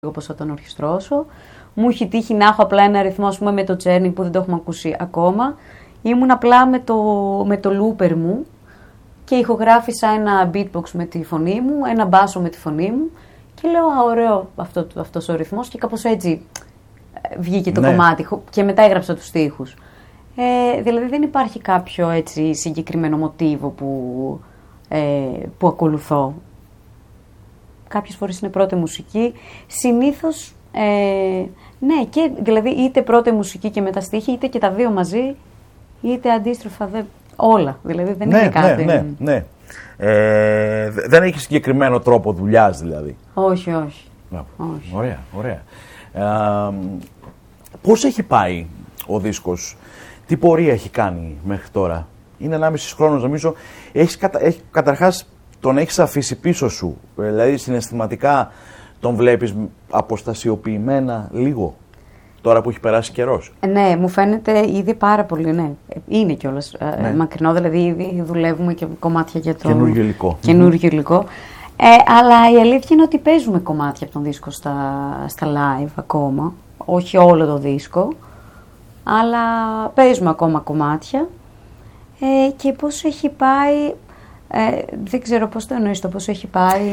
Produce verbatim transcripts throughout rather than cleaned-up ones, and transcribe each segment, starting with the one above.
πώς θα τον ορχιστρώσω. Μου έχει τύχει να έχω απλά ένα αριθμό, ας πούμε, με το Τσέρνι που δεν το έχουμε ακούσει ακόμα. Ήμουν απλά με το, με το looper μου και ηχογράφησα ένα beatbox με τη φωνή μου, ένα μπάσο με τη φωνή μου και λέω α, ωραίο αυτό, αυτός ο ρυθμός και κάπως έτσι βγήκε το ναι. κομμάτι και μετά έγραψα τους στίχους. Ε, δηλαδή δεν υπάρχει κάποιο έτσι συγκεκριμένο μοτίβο που, ε, που ακολουθώ. Κάποιες φορές είναι πρώτη μουσική, συνήθως, ε, ναι, και, δηλαδή είτε πρώτη μουσική και μετά στίχη, είτε και τα δύο μαζί, είτε αντίστροφα, δε, όλα, δηλαδή δεν ναι, είναι κάτι. Ναι, ναι, ναι. Ε, δεν έχει συγκεκριμένο τρόπο δουλειάς δηλαδή. Όχι, όχι. όχι. Ωραία, ωραία. Ε, πώς έχει πάει ο δίσκος, τι πορεία έχει κάνει μέχρι τώρα? Είναι ενάμιση χρόνος νομίζω, έχεις, κατα, έχει, καταρχάς τον έχεις αφήσει πίσω σου, δηλαδή συναισθηματικά τον βλέπεις αποστασιοποιημένα λίγο, τώρα που έχει περάσει καιρός? Ναι, μου φαίνεται ήδη πάρα πολύ, ναι. Είναι κιόλας ναι. ε, μακρινό, δηλαδή ήδη δουλεύουμε και κομμάτια για το καινούργιο υλικό. Καινούργιο mm-hmm. υλικό. Ε, αλλά η αλήθεια είναι ότι παίζουμε κομμάτια από τον δίσκο στα, στα live ακόμα, όχι όλο το δίσκο, αλλά παίζουμε ακόμα κομμάτια. Ε, και πώς έχει πάει... Ε, δεν ξέρω πώς το εννοείς το πώς έχει πάει.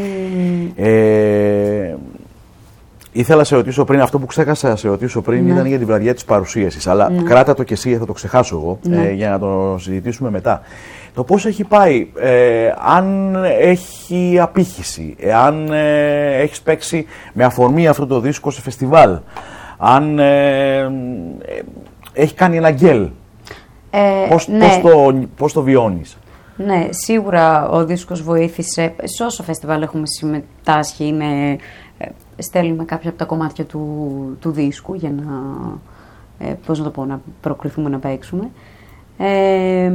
Ε, ήθελα να σε ρωτήσω πριν, αυτό που ξέχασα να σε ρωτήσω πριν ναι. ήταν για τη βραδιά της παρουσίασης. Αλλά ναι. κράτα το και εσύ, θα το ξεχάσω εγώ ναι. ε, για να το συζητήσουμε μετά. Το πώς έχει πάει, ε, αν έχει απήχηση, αν ε, έχεις παίξει με αφορμή αυτό το δίσκο σε φεστιβάλ, αν ε, ε, έχει κάνει ένα γκέλ, ε, πώς, ναι. πώς, το, πώς το βιώνεις? Ναι, σίγουρα ο δίσκος βοήθησε. Σε όσο φεστιβάλ έχουμε συμμετάσχει, είναι, στέλνουμε κάποια από τα κομμάτια του, του δίσκου για να, ε, πώς να το πω, να προκριθούμε να παίξουμε. Ε,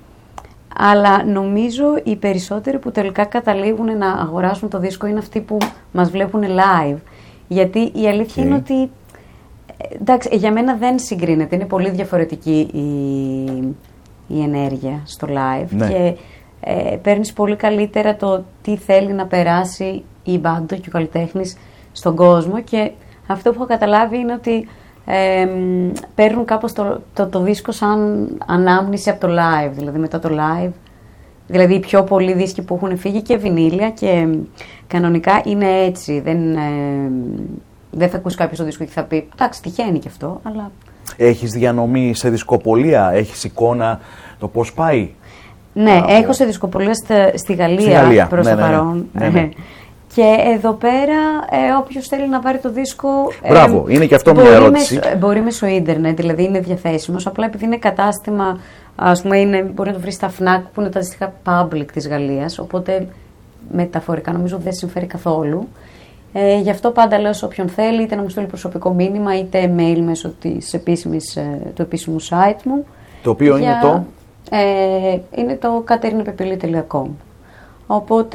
αλλά νομίζω οι περισσότεροι που τελικά καταλήγουν να αγοράσουν το δίσκο είναι αυτοί που μας βλέπουν live. Γιατί η αλήθεια okay. είναι ότι, εντάξει, για μένα δεν συγκρίνεται, είναι πολύ διαφορετική η... η ενέργεια στο live ναι. και ε, παίρνεις πολύ καλύτερα το τι θέλει να περάσει η μπάντα και ο καλλιτέχνης στον κόσμο και αυτό που έχω καταλάβει είναι ότι ε, παίρνουν κάπως το, το, το δίσκο σαν ανάμνηση από το live, δηλαδή μετά το live, δηλαδή οι πιο πολλοί δίσκοι που έχουν φύγει και βινίλια και κανονικά είναι έτσι, δεν, ε, δεν θα ακούσει κάποιος το δίσκο και θα πει εντάξει τυχαίνει και αυτό, αλλά... Έχεις διανομή σε δισκοπολία, έχεις εικόνα το πώς πάει? Ναι, από... έχω σε δισκοπολία στη, στη Γαλλία, στη Γαλλία προς ναι, το ναι, παρόν. Ναι, ναι. Και εδώ πέρα, ε, όποιος θέλει να πάρει το δίσκο... Μπράβο, ε, είναι και αυτό μια ερώτηση. Μέσω, μπορεί μέσω ίντερνετ, δηλαδή είναι διαθέσιμος, απλά επειδή είναι κατάστημα, ας πούμε, είναι, μπορεί να το βρει στα φνακ που είναι τα αντίστοιχα public της Γαλλίας, οπότε μεταφορικά νομίζω δεν συμφέρει καθόλου. Ε, γι' αυτό πάντα λέω σε όποιον θέλει, είτε να μου στείλει προσωπικό μήνυμα, είτε mail μέσω της επίσημης, του επίσημου site μου. Το οποίο για, είναι το? Ε, είναι το κατερίνα πεπιλή τελεία com. Οπότε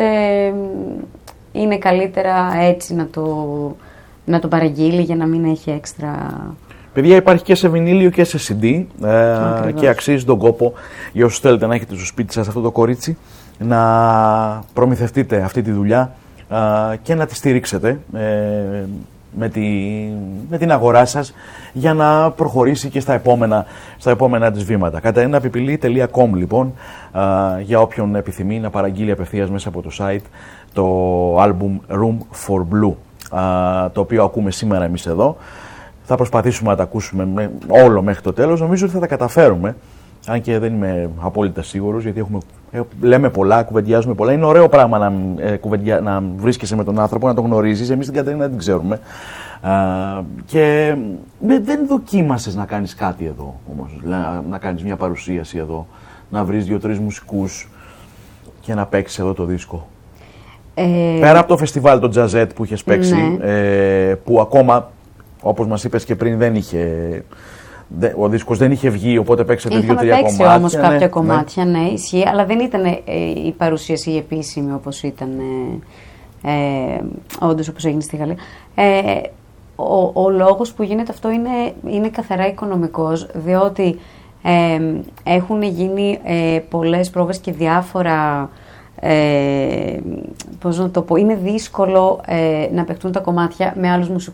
είναι καλύτερα έτσι να το, να το παραγγείλει για να μην έχει έξτρα... Παιδιά, υπάρχει και σε βινίλιο και σε σι ντι ε, και αξίζει τον κόπο για όσους θέλετε να έχετε στο σπίτι σας αυτό το κορίτσι να προμηθευτείτε αυτή τη δουλειά και να τη στηρίξετε ε, με, τη, με την αγορά σας για να προχωρήσει και στα επόμενα, στα επόμενα της βήματα. κατερίνα πεπιλή τελεία com λοιπόν, α, για όποιον επιθυμεί να παραγγείλει απευθείας μέσα από το site το album Room for Blue, α, το οποίο ακούμε σήμερα εμείς εδώ. Θα προσπαθήσουμε να τα ακούσουμε με, όλο μέχρι το τέλος. Νομίζω ότι θα τα καταφέρουμε, αν και δεν είμαι απόλυτα σίγουρος, γιατί έχουμε, λέμε πολλά, κουβεντιάζουμε πολλά. Είναι ωραίο πράγμα να, ε, κουβεντιά, να βρίσκεσαι με τον άνθρωπο, να τον γνωρίζεις. Εμείς την Κατερίνα δεν την ξέρουμε. Α, και με, δεν δοκίμασες να κάνεις κάτι εδώ, όμως, να, να κάνεις μια παρουσίαση εδώ, να βρεις δύο-τρεις μουσικούς και να παίξεις εδώ το δίσκο? Ε... Πέρα από το φεστιβάλ, το Jazzette που είχες παίξει, ναι. ε, που ακόμα, όπως μας είπες και πριν, δεν είχε... Ο δίσκος δεν είχε βγει, οπότε παίξατε δύο-τρία κομμάτια. Είχαμε παίξει όμως κάποια ναι, κομμάτια, ναι, ναι ισχύει, αλλά δεν ήταν ε, η παρουσίαση η επίσημη όπως ήταν ε, ε, όντως όπως έγινε στη Γαλλία. Ε, ο, ο λόγος που γίνεται αυτό είναι, είναι καθαρά οικονομικός, διότι ε, έχουν γίνει ε, πολλές πρόβες και διάφορα ε, πώς να το πω, είναι δύσκολο ε, να παιχτούν τα κομμάτια με άλλους μουσικούς